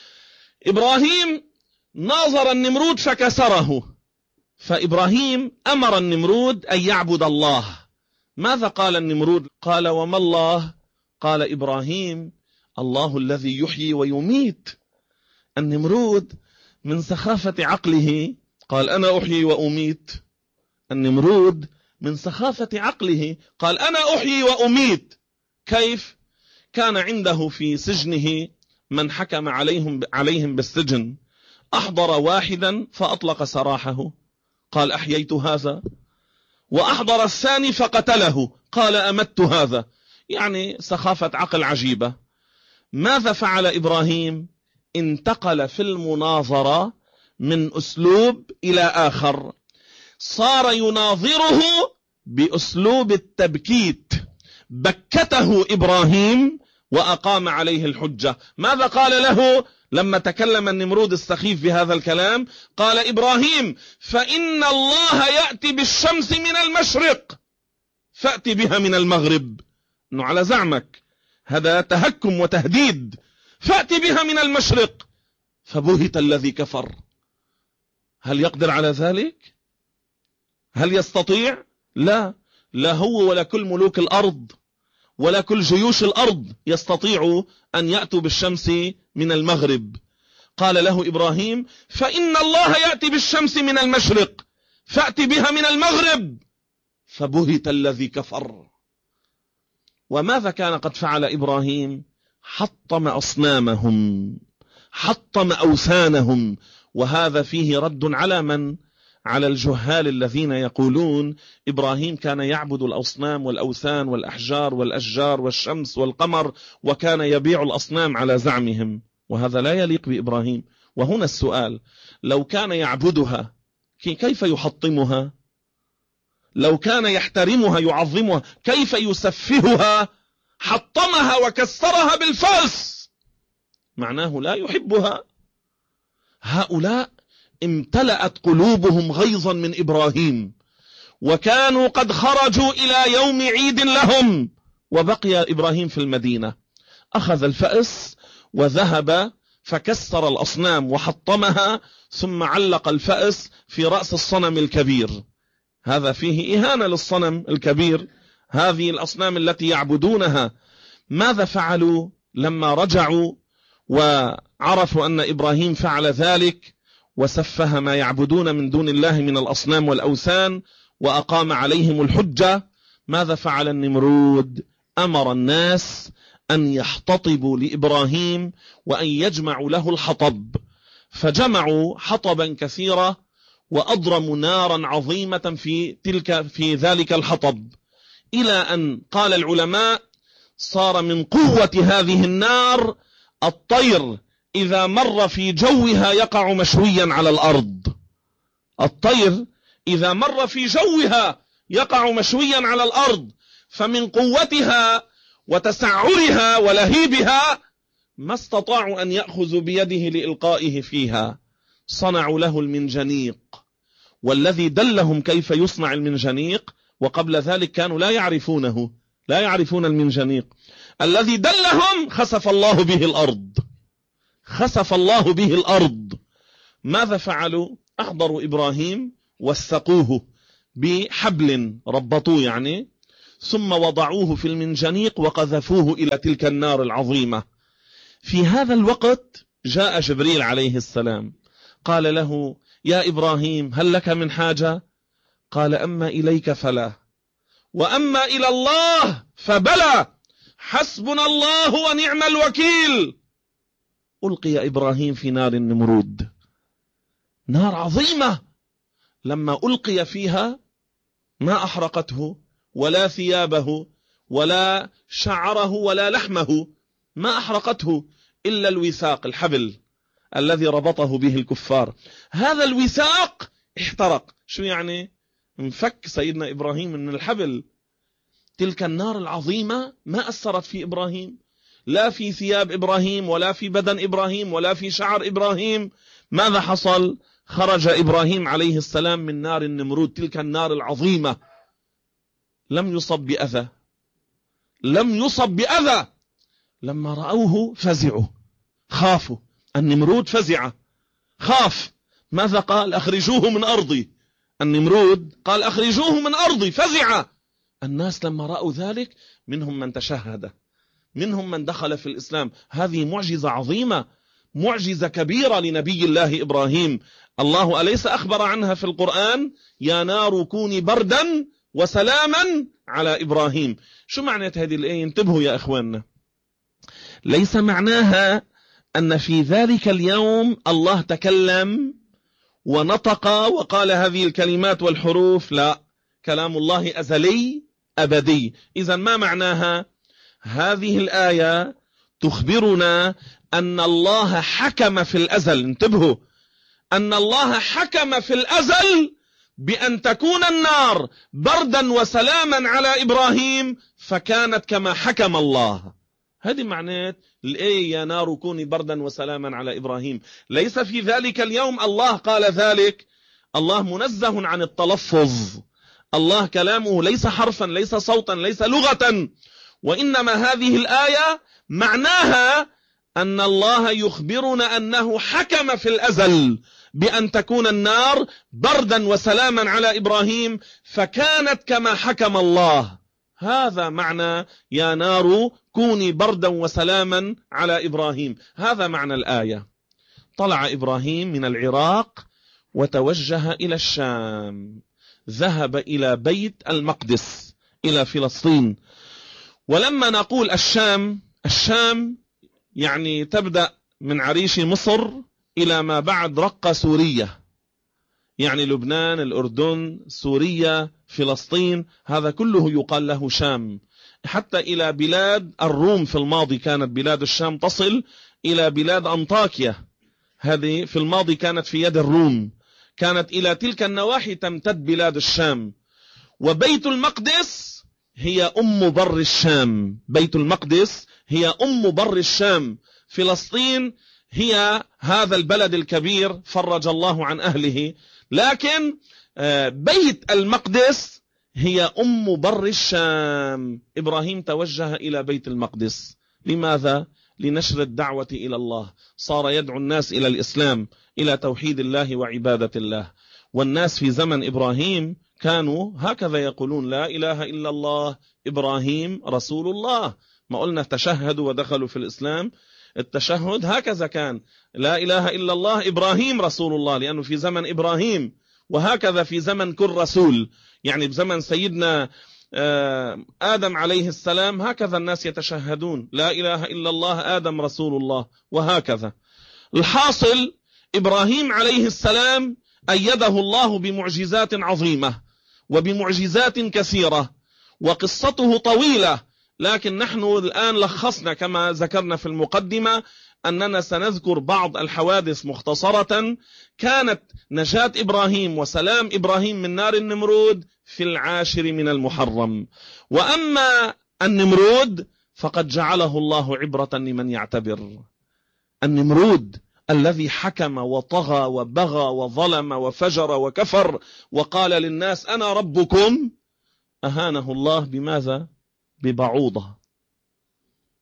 [SPEAKER 1] إبراهيم ناظر النمرود فكسره، فإبراهيم أمر النمرود أن يعبد الله. ماذا قال النمرود؟ قال وما الله؟ قال إبراهيم الله الذي يحيي ويميت. النمرود من سخافة عقله قال أنا أحيي وأميت. النمرود من سخافة عقله قال أنا أحيي وأميت. كيف؟ كان عنده في سجنه من حكم عليهم عليهم بالسجن، أحضر واحدا فأطلق سراحه قال أحييت هذا، وأحضر الثاني فقتله قال أمت هذا. يعني سخافة عقل عجيبة. ماذا فعل إبراهيم؟ انتقل في المناظرة من أسلوب إلى آخر، صار يناظره بأسلوب التبكيت. بكته إبراهيم وأقام عليه الحجة. ماذا قال له لما تكلم النمرود السخيف بهذا الكلام؟ قال إبراهيم فإن الله يأتي بالشمس من المشرق فأتي بها من المغرب. إنه على زعمك هذا تهكم وتهديد، فأتي بها من المشرق. فبهت الذي كفر. هل يقدر على ذلك؟ هل يستطيع؟ لا، لا هو ولا كل ملوك الأرض ولا كل جيوش الأرض يستطيعوا أن يأتوا بالشمس من المغرب. قال له إبراهيم فإن الله يأتي بالشمس من المشرق فأتي بها من المغرب. فبهت الذي كفر. وماذا كان قد فعل إبراهيم؟ حطم أصنامهم، حطم أوثانهم. وهذا فيه رد على من؟ على الجهال الذين يقولون إبراهيم كان يعبد الأصنام والأوثان والأحجار والأشجار والشمس والقمر، وكان يبيع الأصنام على زعمهم، وهذا لا يليق بإبراهيم. وهنا السؤال، لو كان يعبدها كيف يحطمها؟ لو كان يحترمها يعظمها كيف يسفهها؟ حطمها وكسرها بالفأس، معناه لا يحبها. هؤلاء امتلأت قلوبهم غيظا من إبراهيم، وكانوا قد خرجوا إلى يوم عيد لهم، وبقي إبراهيم في المدينة. أخذ الفأس وذهب فكسر الأصنام وحطمها، ثم علق الفأس في رأس الصنم الكبير. هذا فيه إهانة للصنم الكبير، هذه الأصنام التي يعبدونها. ماذا فعلوا لما رجعوا وعرفوا أن إبراهيم فعل ذلك وسفه ما يعبدون من دون الله من الأصنام والأوثان وأقام عليهم الحجة؟ ماذا فعل النمرود؟ أمر الناس أن يحتطبوا لإبراهيم وأن يجمعوا له الحطب، فجمعوا حطبا كثيرة وأضرموا نارا عظيمة في تلك في ذلك الحطب، إلى أن قال العلماء صار من قوة هذه النار الطير إذا مر في جوها يقع مشويا على الأرض. الطير إذا مر في جوها يقع مشويا على الأرض. فمن قوتها وتسعرها ولهيبها ما استطاعوا أن يأخذوا بيده لإلقائه فيها، صنعوا له المنجنيق. والذي دلهم كيف يصنع المنجنيق، وقبل ذلك كانوا لا يعرفونه، لا يعرفون المنجنيق، الذي دلهم خسف الله به الأرض، خسف الله به الأرض. ماذا فعلوا؟ أحضروا إبراهيم وثقوه بحبل، ربطوه يعني، ثم وضعوه في المنجنيق وقذفوه إلى تلك النار العظيمة. في هذا الوقت جاء جبريل عليه السلام قال له: يا إبراهيم هل لك من حاجة؟ قال: أما إليك فلا، وأما إلى الله فبلى، حسبنا الله ونعم الوكيل. ألقي إبراهيم في نار النمرود، نار عظيمة، لما ألقي فيها ما أحرقته ولا ثيابه ولا شعره ولا لحمه، ما أحرقته إلا الوثاق، الحبل الذي ربطه به الكفار. هذا الوثاق احترق. شو يعني؟ انفك سيدنا إبراهيم من الحبل. تلك النار العظيمة ما أثرت في إبراهيم، لا في ثياب إبراهيم ولا في بدن إبراهيم ولا في شعر إبراهيم. ماذا حصل؟ خرج إبراهيم عليه السلام من نار النمرود، تلك النار العظيمة، لم يصب بأذى، لم يصب بأذى. لما رأوه فزعوا، خافوا. النمرود فزع، خاف. ماذا قال؟ أخرجوه من أرضي. النمرود قال: أخرجوه من أرضي، فزع. الناس لما رأوا ذلك منهم من تشهد، منهم من دخل في الإسلام. هذه معجزة عظيمة، معجزة كبيرة لنبي الله إبراهيم. الله أليس أخبر عنها في القرآن؟ يا نار كوني بردا وسلاما على إبراهيم. شو معنى هذه الآية؟ انتبهوا يا إخواننا، ليس معناها أن في ذلك اليوم الله تكلم ونطق وقال هذه الكلمات والحروف، لا، كلام الله أزلي أبدي. إذن ما معناها؟ هذه الآية تخبرنا أن الله حكم في الأزل، انتبهوا، أن الله حكم في الأزل بأن تكون النار بردا وسلاما على إبراهيم، فكانت كما حكم الله. هذه معنات الآية: يا نار كوني بردا وسلاما على إبراهيم. ليس في ذلك اليوم الله قال ذلك، الله منزه عن التلفظ، الله كلامه ليس حرفا، ليس صوتا، ليس لغة، وإنما هذه الآية معناها أن الله يخبرنا أنه حكم في الأزل بأن تكون النار بردا وسلاما على إبراهيم، فكانت كما حكم الله. هذا معنى يا نار كوني بردا وسلاما على إبراهيم، هذا معنى الآية. طلع إبراهيم من العراق وتوجه إلى الشام، ذهب إلى بيت المقدس، إلى فلسطين. ولما نقول الشام، الشام يعني تبدأ من عريش مصر إلى ما بعد رقة سوريا، يعني لبنان، الأردن، سوريا، فلسطين، هذا كله يقال له شام. حتى إلى بلاد الروم في الماضي كانت بلاد الشام تصل إلى بلاد أنطاكيا، هذه في الماضي كانت في يد الروم، كانت إلى تلك النواحي تمتد بلاد الشام. وبيت المقدس هي أم بر الشام، بيت المقدس هي أم بر الشام. فلسطين هي هذا البلد الكبير فرج الله عن أهله، لكن بيت المقدس هي أم بر الشام. إبراهيم توجه إلى بيت المقدس، لماذا؟ لنشر الدعوة إلى الله. صار يدعو الناس إلى الإسلام، إلى توحيد الله وعبادة الله. والناس في زمن إبراهيم كانوا هكذا يقولون: لا إله إلا الله، إبراهيم رسول الله. ما قلنا تشهدوا ودخلوا في الإسلام؟ التشهد هكذا كان: لا إله إلا الله، إبراهيم رسول الله، لأنه في زمن إبراهيم. وهكذا في زمن كل رسول، يعني بزمن سيدنا آدم عليه السلام هكذا الناس يتشهدون: لا إله إلا الله، آدم رسول الله، وهكذا. الحاصل إبراهيم عليه السلام أيده الله بمعجزات عظيمة وبمعجزات كثيرة، وقصته طويلة، لكن نحن الآن لخصنا كما ذكرنا في المقدمة أننا سنذكر بعض الحوادث مختصرة. كانت نجاة إبراهيم وسلام إبراهيم من نار النمرود في العاشر من المحرم. وأما النمرود فقد جعله الله عبرة لمن يعتبر. النمرود الذي حكم وطغى وبغى وظلم وفجر وكفر وقال للناس أنا ربكم، أهانه الله بماذا؟ ببعوضة،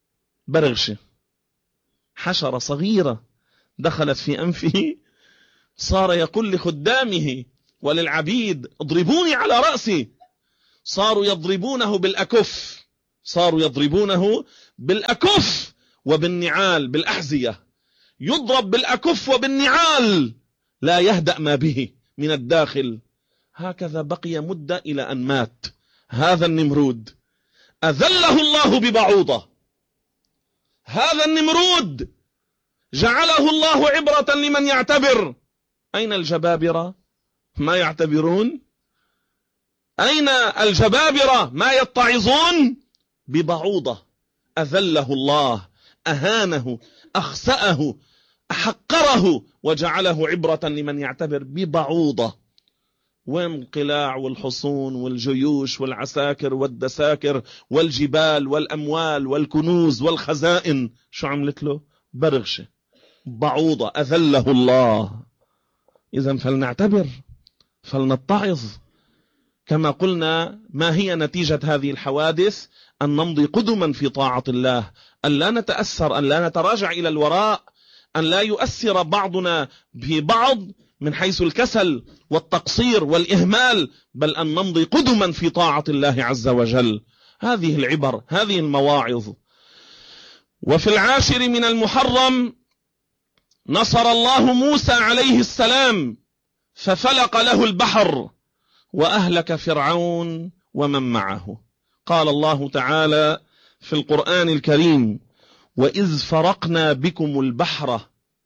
[SPEAKER 1] برغشة، حشرة صغيرة دخلت في أنفه صار يقول لخدامه وللعبيد اضربوني على رأسي. صاروا يضربونه بالأكف، صاروا يضربونه بالأكف وبالنعال، بالأحذية، يضرب بالأكف وبالنعال لا يهدأ ما به من الداخل. هكذا بقي مدة إلى أن مات هذا النمرود، أذله الله ببعوضة. هذا النمرود جعله الله عبرة لمن يعتبر. أين الجبابرة؟ ما يعتبرون. أين الجبابرة؟ ما يتعظون. ببعوضة أذله الله، أهانه، أخسأه، أحقره، وجعله عبرة لمن يعتبر. ببعوضة. وين القلاع والحصون والجيوش والعساكر والدساكر والجبال والأموال والكنوز والخزائن؟ شو عملت له؟ برغشة. بعوضة أذله الله. إذن فلنعتبر، فلنتعظ. كما قلنا، ما هي نتيجة هذه الحوادث؟ أن نمضي قدما في طاعة الله، أن لا نتأثر، أن لا نتراجع إلى الوراء، أن لا يؤثر بعضنا ببعض من حيث الكسل والتقصير والإهمال، بل أن نمضي قدما في طاعة الله عز وجل. هذه العبر، هذه المواعظ. وفي العاشر من المحرم نصر الله موسى عليه السلام ففلق له البحر وأهلك فرعون ومن معه. قال الله تعالى في القرآن الكريم: وإذ فرقنا بكم البحر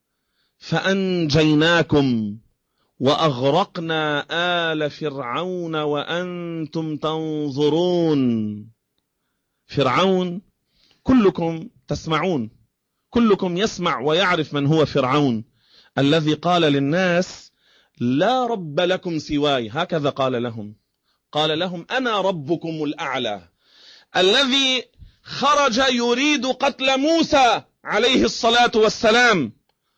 [SPEAKER 1] فأنجيناكم وأغرقنا آل فرعون وأنتم تنظرون. فرعون كلكم تسمعون، كلكم يسمع ويعرف من هو فرعون، الذي قال للناس: لا رب لكم سواي. هكذا قال لهم، قال لهم: أنا ربكم الأعلى. الذي خرج يريد قتل موسى عليه الصلاة والسلام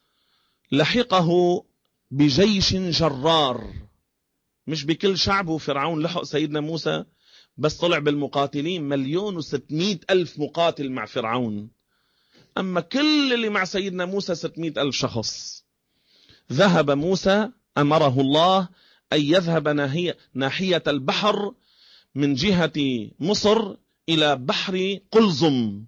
[SPEAKER 1] لحقه بجيش جرار، مش بكل شعبه. فرعون لحق سيدنا موسى بس طلع بالمقاتلين مليون وستمائة ألف مقاتل مع فرعون، أما كل اللي مع سيدنا موسى ستمائة ألف شخص. ذهب موسى، أمره الله أن يذهب ناحية, ناحية البحر من جهة مصر إلى بحر قلزم.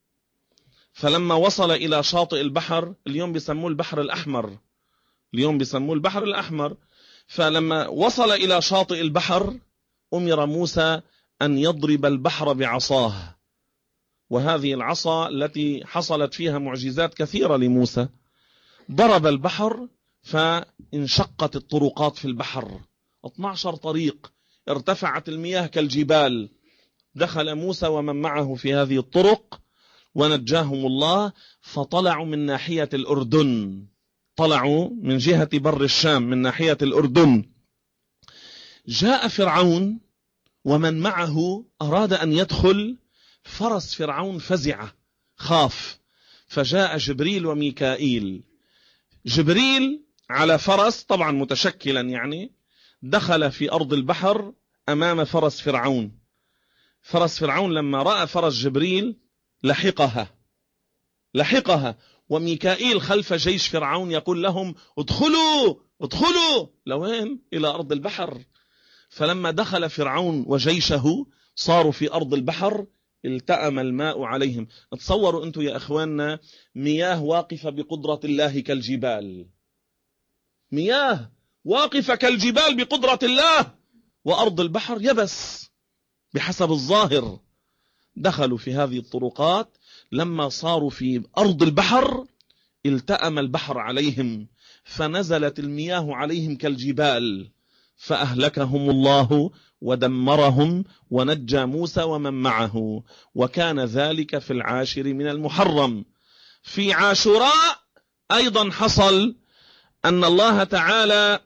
[SPEAKER 1] فلما وصل إلى شاطئ البحر، اليوم بيسموه البحر الأحمر، اليوم بيسموه البحر الأحمر. فلما وصل إلى شاطئ البحر أمر موسى أن يضرب البحر بعصاه، وهذه العصا التي حصلت فيها معجزات كثيرة لموسى. ضرب البحر فانشقت الطرقات في البحر، اثني عشر طريق، ارتفعت المياه كالجبال. دخل موسى ومن معه في هذه الطرق ونجاهم الله، فطلعوا من ناحية الأردن، طلعوا من جهة بر الشام من ناحية الأردن. جاء فرعون ومن معه أراد أن يدخل، فرس فرعون فزع، خاف، فجاء جبريل وميكائيل. جبريل على فرس طبعا متشكلا، يعني دخل في أرض البحر أمام فرس فرعون. فرس فرعون لما رأى فرس جبريل لحقها لحقها وميكائيل خلف جيش فرعون يقول لهم: ادخلوا ادخلوا. لوين؟ إلى أرض البحر. فلما دخل فرعون وجيشه صاروا في أرض البحر، التأم الماء عليهم. تصوروا أنتم يا أخواننا، مياه واقفة بقدرة الله كالجبال، مياه واقفة كالجبال بقدرة الله، وأرض البحر يبس بحسب الظاهر. دخلوا في هذه الطرقات، لما صاروا في أرض البحر التأم البحر عليهم، فنزلت المياه عليهم كالجبال، فأهلكهم الله ودمرهم ونجى موسى ومن معه. وكان ذلك في العاشر من المحرم. في عاشوراء أيضا حصل أن الله تعالى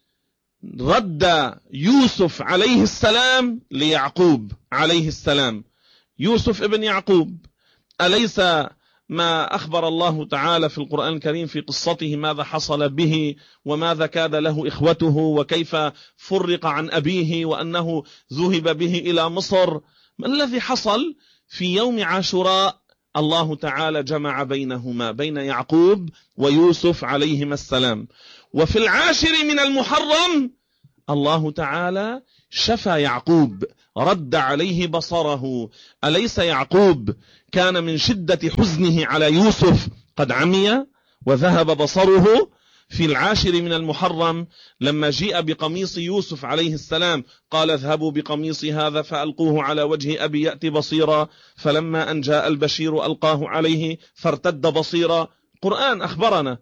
[SPEAKER 1] رد يوسف عليه السلام ليعقوب عليه السلام. يوسف ابن يعقوب، أليس ما أخبر الله تعالى في القرآن الكريم في قصته ماذا حصل به وماذا كاد له إخوته وكيف فرق عن أبيه وأنه ذهب به إلى مصر؟ ما الذي حصل في يوم عاشوراء؟ الله تعالى جمع بينهما، بين يعقوب ويوسف عليهما السلام. وفي العاشر من المحرم الله تعالى شفى يعقوب، رد عليه بصره. أليس يعقوب كان من شدة حزنه على يوسف قد عمي وذهب بصره؟ في العاشر من المحرم لما جيء بقميص يوسف عليه السلام قال اذهبوا بقميصي هذا فألقوه على وجه أبي يأتي بصيرا، فلما أن جاء البشير ألقاه عليه فارتد بصيرا. القرآن أخبرنا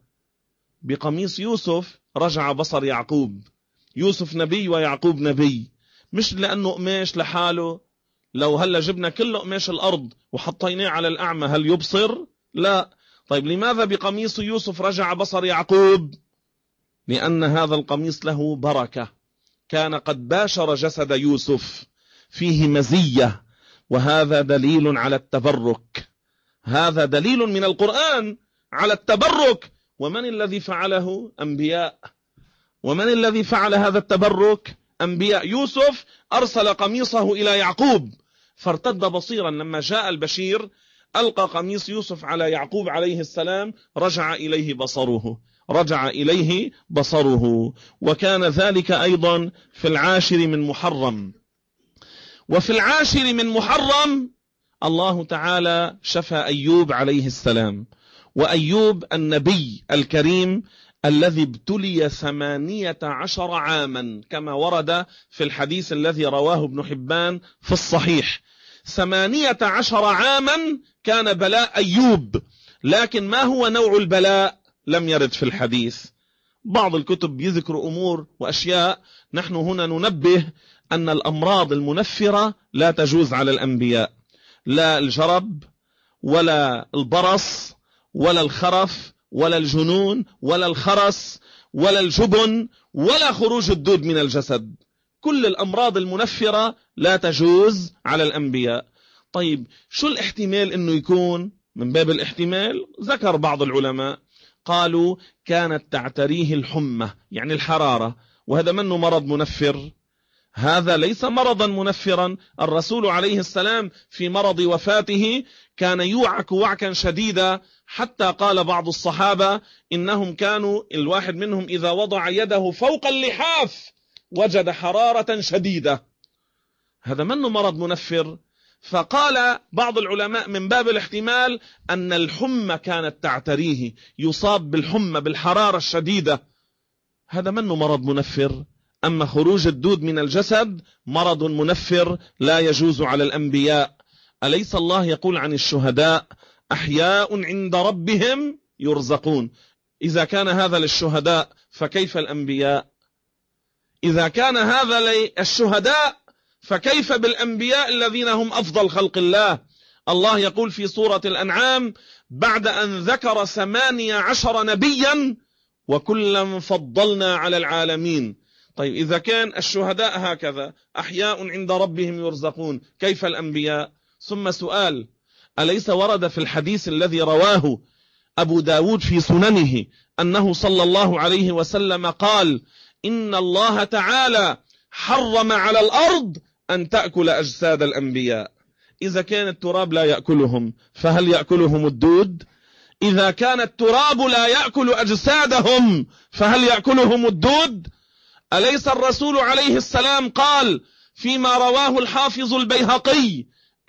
[SPEAKER 1] بقميص يوسف رجع بصر يعقوب. يوسف نبي ويعقوب نبي، مش لأنه قماش لحاله. لو هلا جبنا كل قماش الأرض وحطيناه على الأعمى هل يبصر؟ لا. طيب لماذا بقميص يوسف رجع بصر يعقوب؟ لأن هذا القميص له بركة، كان قد باشر جسد يوسف، فيه مزية، وهذا دليل على التبرك. هذا دليل من القرآن على التبرك. ومن الذي فعله؟ أنبياء. ومن الذي فعل هذا التبرك؟ أنبياء. يوسف أرسل قميصه إلى يعقوب فارتد بصيرا، لما جاء البشير ألقى قميص يوسف على يعقوب عليه السلام رجع إليه بصره، رجع إليه بصره. وكان ذلك أيضا في العاشر من محرم. وفي العاشر من محرم الله تعالى شفى أيوب عليه السلام. وأيوب النبي الكريم الذي ابتلي ثمانية عشر عاما كما ورد في الحديث الذي رواه ابن حبان في الصحيح. ثمانية عشر عاما كان بلاء أيوب، لكن ما هو نوع البلاء لم يرد في الحديث. بعض الكتب يذكر أمور وأشياء. نحن هنا ننبه أن الأمراض المنفرة لا تجوز على الأنبياء، لا الجرب ولا البرص ولا الخرف ولا الجنون ولا الخرس ولا الجبن ولا خروج الدود من الجسد. كل الأمراض المنفرة لا تجوز على الأنبياء. طيب شو الاحتمال أنه يكون؟ من باب الاحتمال ذكر بعض العلماء قالوا كانت تعتريه الحمى، يعني الحرارة، وهذا منه مرض منفر. هذا ليس مرضا منفرا. الرسول عليه السلام في مرض وفاته كان يوعك وعكا شديدا، حتى قال بعض الصحابة إنهم كانوا الواحد منهم إذا وضع يده فوق اللحاف وجد حرارة شديدة. هذا منه مرض منفر. فقال بعض العلماء من باب الاحتمال أن الحمى كانت تعتريه، يصاب بالحمى بالحرارة الشديدة. هذا منه مرض منفر. أما خروج الدود من الجسد مرض منفر لا يجوز على الأنبياء. أليس الله يقول عن الشهداء أحياء عند ربهم يرزقون؟ إذا كان هذا للشهداء فكيف الأنبياء؟ إذا كان هذا للشهداء فكيف بالأنبياء الذين هم أفضل خلق الله؟ الله يقول في سورة الأنعام بعد أن ذكر ثمانية عشر نبيا وكلا فضلنا على العالمين. طيب إذا كان الشهداء هكذا أحياء عند ربهم يرزقون، كيف الأنبياء؟ ثم سؤال: أليس ورد في الحديث الذي رواه أبو داود في سننه أنه صلى الله عليه وسلم قال إن الله تعالى حرم على الأرض أن تأكل أجساد الأنبياء؟ إذا كان التراب لا يأكلهم فهل يأكلهم الدود؟ إذا كان التراب لا يأكل أجسادهم فهل يأكلهم الدود؟ أليس الرسول عليه السلام قال فيما رواه الحافظ البيهقي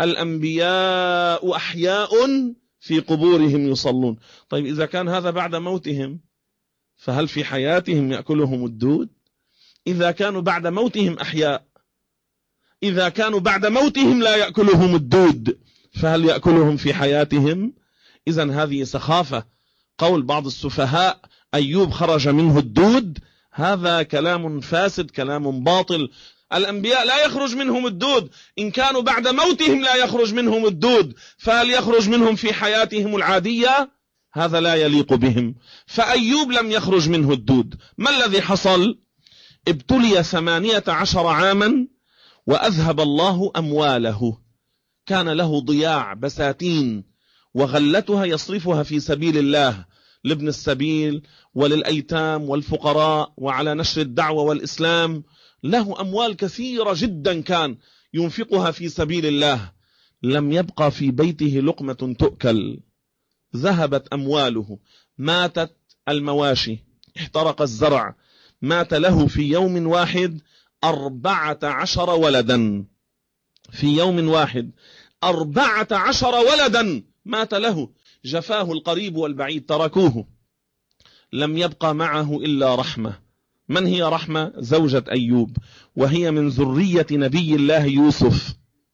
[SPEAKER 1] الأنبياء أحياء في قبورهم يصلون؟ طيب إذا كان هذا بعد موتهم فهل في حياتهم يأكلهم الدود؟ إذا كانوا بعد موتهم أحياء، إذا كانوا بعد موتهم لا يأكلهم الدود، فهل يأكلهم في حياتهم؟ إذن هذه سخافة. قول بعض السفهاء أيوب خرج منه الدود، هذا كلام فاسد، كلام باطل. الأنبياء لا يخرج منهم الدود. إن كانوا بعد موتهم لا يخرج منهم الدود، فهل يخرج منهم في حياتهم العادية؟ هذا لا يليق بهم. فأيوب لم يخرج منه الدود. ما الذي حصل؟ ابتلي ثمانية عشر عاما وأذهب الله أمواله. كان له ضياع بساتين وغلتها يصرفها في سبيل الله، لابن السبيل وللأيتام والفقراء وعلى نشر الدعوة والإسلام. له أموال كثيرة جدا كان ينفقها في سبيل الله، لم يبقى في بيته لقمة تؤكل، ذهبت أمواله، ماتت المواشي، احترق الزرع، مات له في يوم واحد أربعة عشر ولدا، في يوم واحد أربعة عشر ولدا مات له، جفاه القريب والبعيد، تركوه، لم يبقى معه إلا رحمة. من هي رحمة؟ زوجة أيوب، وهي من ذرية نبي الله يوسف،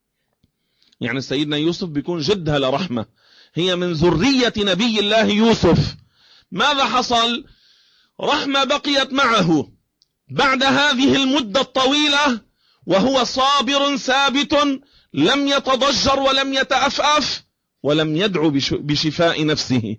[SPEAKER 1] يعني سيدنا يوسف بيكون جدها لرحمة، هي من ذرية نبي الله يوسف. ماذا حصل؟ رحمة بقيت معه بعد هذه المدة الطويلة وهو صابر ثابت، لم يتضجر ولم يتأفأف ولم يدعو بشفاء نفسه،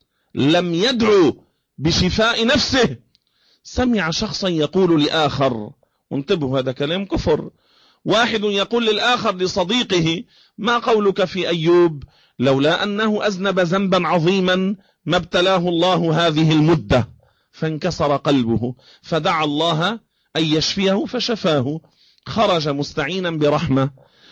[SPEAKER 1] لم يدعو بشفاء نفسه. سمع شخصا يقول لآخر، وانتبهوا هذا كلام كفر، واحد يقول للآخر لصديقه: ما قولك في أيوب؟ لولا أنه أذنب ذنبا عظيما ما ابتلاه الله هذه المدة. فانكسر قلبه، فدعا الله أن يشفيه فشفاه، خرج مستعينا برحمة،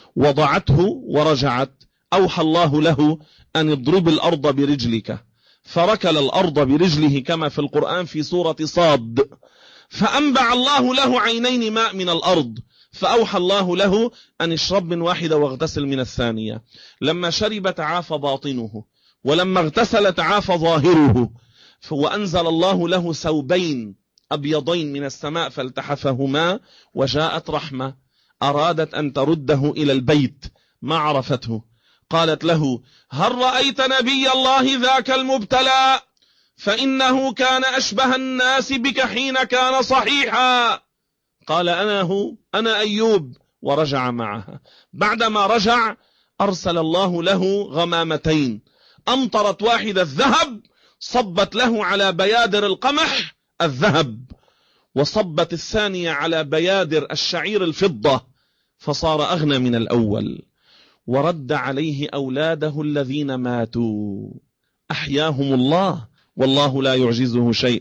[SPEAKER 1] وضعته ورجعت، أوحى الله له أن اضرب الأرض برجلك، فركل الأرض برجله كما في القرآن في سورة صاد، فأنبع الله له عينين ماء من الأرض، فأوحى الله له أن اشرب من واحدة واغتسل من الثانية. لما شرب تعافى باطنه، ولما اغتسل تعافى ظاهره، وأنزل الله له ثوبين أبيضين من السماء فالتحفهما، وجاءت رحمة أرادت أن ترده إلى البيت، ما عرفته، قالت له: هل رأيت نبي الله ذاك المبتلى؟ فإنه كان أشبه الناس بك حين كان صحيحا. قال: أنا هو، أنا أيوب، ورجع معها. بعدما رجع أرسل الله له غمامتين، أمطرت واحدة الذهب، صبت له على بيادر القمح الذهب، وصبت الثانية على بيادر الشعير الفضة، فصار أغنى من الأول. ورد عليه أولاده الذين ماتوا، أحياهم الله والله لا يعجزه شيء،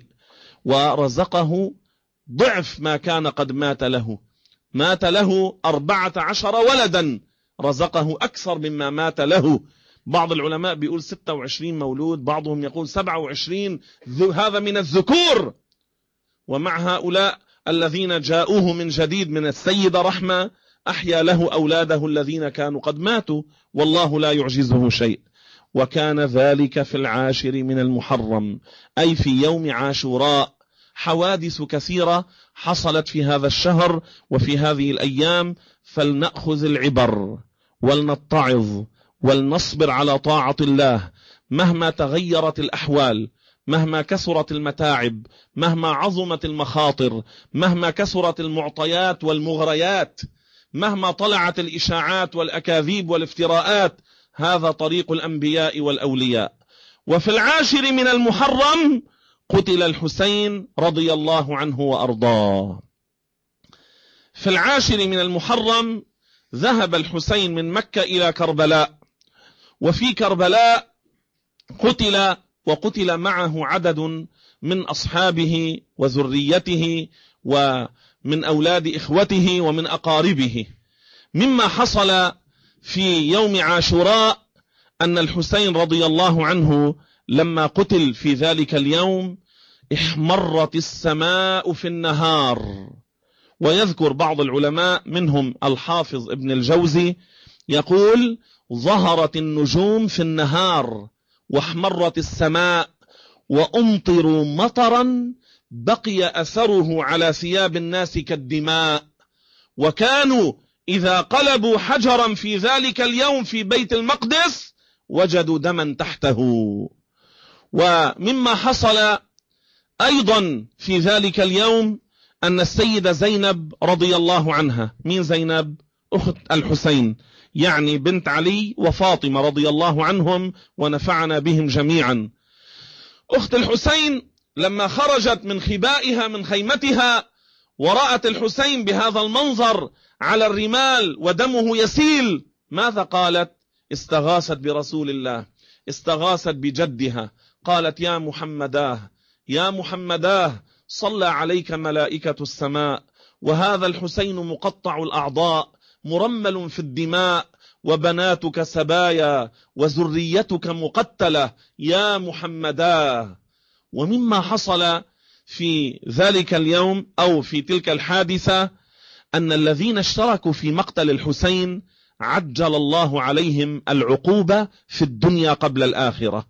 [SPEAKER 1] ورزقه ضعف ما كان قد مات له، مات له أربعة عشر ولدا، رزقه أكثر مما مات له. بعض العلماء بيقول ستة وعشرين مولود، بعضهم يقول سبعة وعشرين، هذا من الذكور. ومع هؤلاء الذين جاءوه من جديد من السيدة رحمة، أحيا له أولاده الذين كانوا قد ماتوا، والله لا يعجزه شيء. وكان ذلك في العاشر من المحرم، أي في يوم عاشوراء. حوادث كثيرة حصلت في هذا الشهر وفي هذه الأيام، فلنأخذ العبر ولنتعظ ولنصبر على طاعة الله مهما تغيرت الأحوال، مهما كثرت المتاعب، مهما عظمت المخاطر، مهما كثرت المعطيات والمغريات، مهما طلعت الإشاعات والأكاذيب والافتراءات. هذا طريق الأنبياء والأولياء. وفي العاشر من المحرم قتل الحسين رضي الله عنه وأرضاه. في العاشر من المحرم ذهب الحسين من مكة إلى كربلاء، وفي كربلاء قتل، وقتل معه عدد من أصحابه وذريته ومن أولاد إخوته ومن أقاربه. مما حصل في يوم عاشوراء أن الحسين رضي الله عنه لما قتل في ذلك اليوم احمرت السماء في النهار. ويذكر بعض العلماء منهم الحافظ ابن الجوزي يقول: ظهرت النجوم في النهار واحمرت السماء وأمطروا مطرا بقي أثره على ثياب الناس كالدماء، وكانوا إذا قلبوا حجرا في ذلك اليوم في بيت المقدس وجدوا دما تحته. ومما حصل أيضا في ذلك اليوم أن السيدة زينب رضي الله عنها، من زينب؟ أخت الحسين، يعني بنت علي وفاطمة رضي الله عنهم ونفعنا بهم جميعا. أخت الحسين لما خرجت من خبائها من خيمتها ورأت الحسين بهذا المنظر على الرمال ودمه يسيل، ماذا قالت؟ استغاثت برسول الله، استغاثت بجدها، قالت: يا محمداه يا محمداه صلى عليك ملائكة السماء، وهذا الحسين مقطع الأعضاء مرمل في الدماء، وبناتك سبايا وذريتك مقتلة يا محمدا. ومما حصل في ذلك اليوم أو في تلك الحادثة أن الذين اشتركوا في مقتل الحسين عجل الله عليهم العقوبة في الدنيا قبل الآخرة.